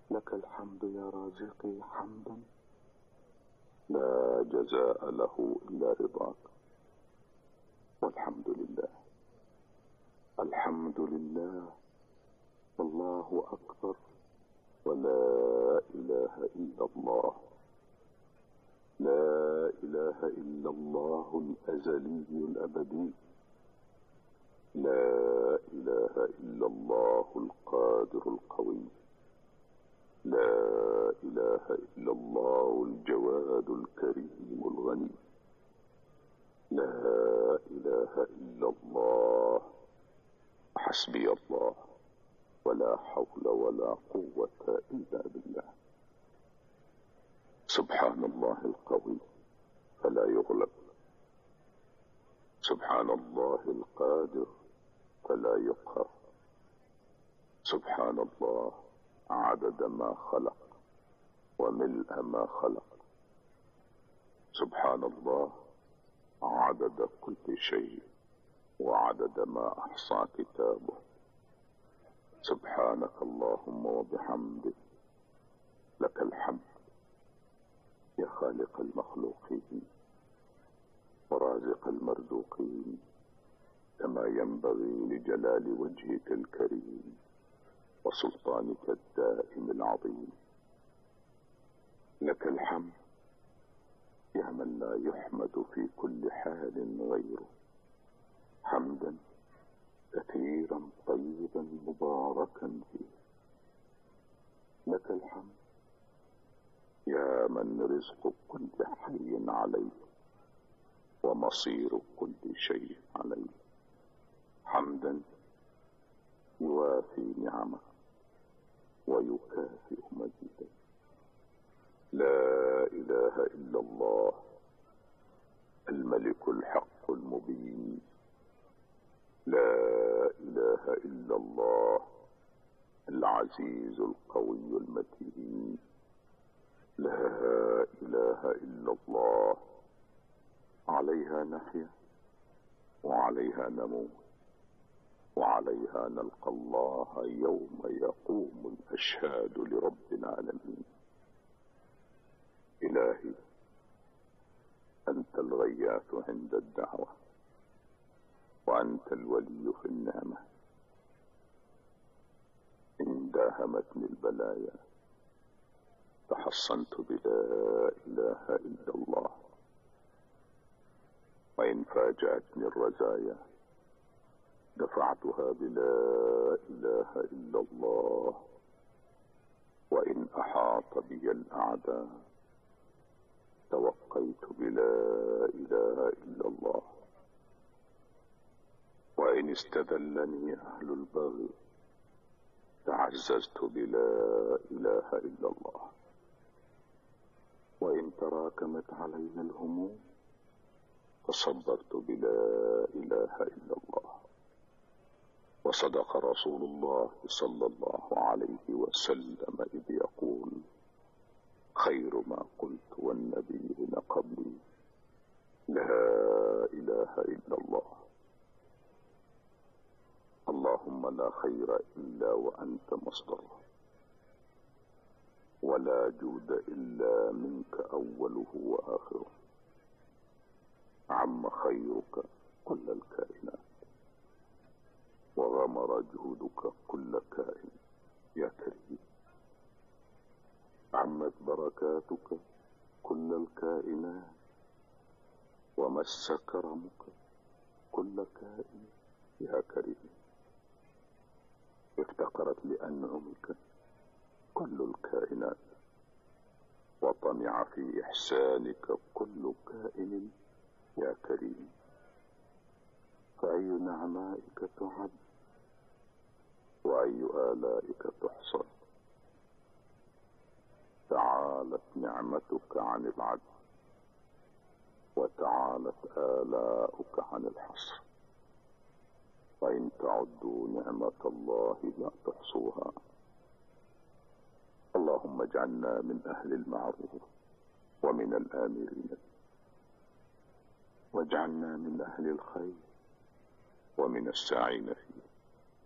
لك الحمد يا رازقي حمدا لا جزاء له إلا رضاك. والحمد لله، الحمد لله، والله أكبر، ولا إله إلا الله. لا إله إلا الله الأزلي الأبدي. لا إله إلا الله القادر القوي. لا إله إلا الله الجواد الكريم الغني. لا إله إلا الله. حسبي الله، ولا حول ولا قوة إلا بالله. سبحان الله القوي فلا يغلب. سبحان الله القادر فلا يقهر. سبحان الله عدد ما خلق وملء ما خلق. سبحان الله عدد كل شيء وعدد ما أحصى كتابه. سبحانك اللهم وبحمدك، لك الحمد يا خالق المخلوقين ورازق المرزوقين، كما ينبغي لجلال وجهك الكريم وسلطانك الدائم العظيم. لك الحمد يا من لا يحمد في كل حال غيره، حمدا كثيرا طيبا مباركا فيه. لك الحمد يا من رزق كل حي عليه ومصير كل شيء عليه، حمدا يوافي نعمه ويكافئ مجيده. لا إله إلا الله الملك الحق المبين. لا إله إلا الله العزيز القوي المتين. لا إله إلا الله عليها نحيا وعليها نموت وعليها نلقى الله يوم يقوم الأشهاد لرب العالمين. إلهي أنت الغياث عند الدعوة، وأنت الولي في النعمة. إن داهمتني البلايا تحصنت بلا إله إلا الله، وإن فاجأتني الرزايا دفعتها بلا إله إلا الله، وإن أحاط بي الأعداء توقيت بلا إله إلا الله، وإن استذلني أهل البغي تعززت بلا إله إلا الله، وإن تراكمت علينا الهموم تصبرت بلا إله إلا الله. وصدق رسول الله صلى الله عليه وسلم إذ يقول: خير ما قلت والنبيين قبلي لا إله إلا الله. اللهم لا خير إلا وأنت مصدره، ولا جود إلا منك أوله وآخره. عم خيرك كل الكائنات، وغمر جهودك كل كائن يا كريم. عمت بركاتك كل الكائنات، ومس كرمك كل كائن يا كريم. افتقرت لأنعمك كل الكائنات، وطمع في إحسانك كل كائن يا كريم. فأي نعمائك تعد، وأي آلائك تحصى. تعالت نعمتك عن العد، وتعالت آلاؤك عن الحصر. وإن تعدوا نعمة الله لا تحصوها. اللهم اجعلنا من أهل المعروف ومن الآمرين، واجعلنا من أهل الخير ومن الساعين فيه.